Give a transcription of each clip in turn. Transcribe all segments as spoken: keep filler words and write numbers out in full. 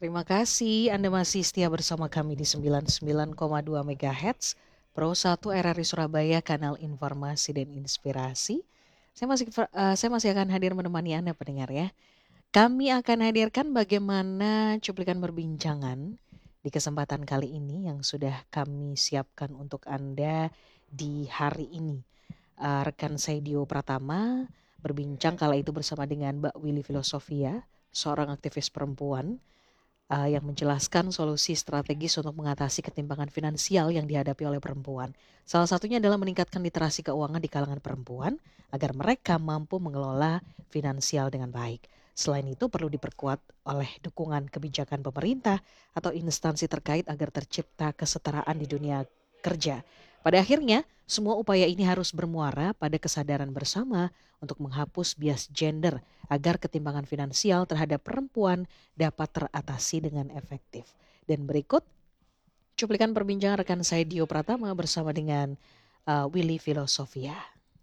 Terima kasih Anda masih setia bersama kami di sembilan puluh sembilan koma dua MHz Pro satu R R I Surabaya, kanal informasi dan inspirasi. Saya masih eh, saya masih akan hadir menemani Anda pendengar ya. Kami akan hadirkan bagaimana cuplikan perbincangan di kesempatan kali ini yang sudah kami siapkan untuk Anda di hari ini. Eh, rekan saya Dio Pratama berbincang kala itu bersama dengan Mbak Willy Filosofia, seorang aktivis perempuan uh, yang menjelaskan solusi strategis untuk mengatasi ketimpangan finansial yang dihadapi oleh perempuan. Salah satunya adalah meningkatkan literasi keuangan di kalangan perempuan agar mereka mampu mengelola finansial dengan baik. Selain itu perlu diperkuat oleh dukungan kebijakan pemerintah atau instansi terkait agar tercipta kesetaraan di dunia kerja. Pada akhirnya, semua upaya ini harus bermuara pada kesadaran bersama untuk menghapus bias gender agar ketimpangan finansial terhadap perempuan dapat teratasi dengan efektif. Dan berikut cuplikan perbincangan rekan saya Dio Pratama bersama dengan uh, Willy Filosofia.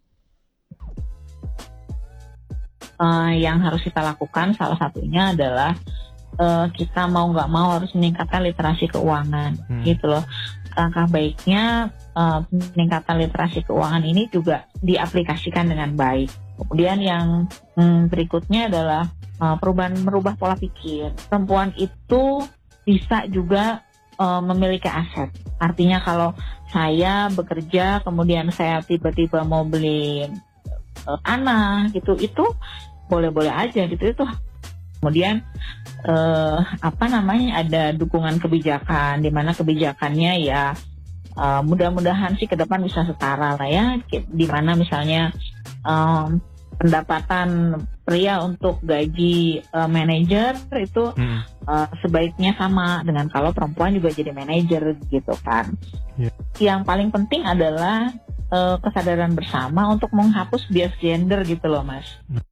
Uh, yang harus kita lakukan salah satunya adalah uh, kita mau nggak mau harus meningkatkan literasi keuangan, hmm. gitu loh. Langkah baiknya uh, peningkatan literasi keuangan ini juga diaplikasikan dengan baik. Kemudian yang hmm, berikutnya adalah uh, perubahan merubah pola pikir. Perempuan itu bisa juga uh, memiliki aset. Artinya kalau saya bekerja kemudian saya tiba-tiba mau beli uh, tanah gitu, itu boleh-boleh aja gitu itu. Kemudian uh, apa namanya ada dukungan kebijakan di mana kebijakannya ya uh, mudah-mudahan sih ke depan bisa setara lah ya. Di mana misalnya um, pendapatan pria untuk gaji uh, manajer itu hmm. uh, sebaiknya sama dengan kalau perempuan juga jadi manajer gitu kan. Yeah. Yang paling penting adalah uh, kesadaran bersama untuk menghapus bias gender gitu loh Mas.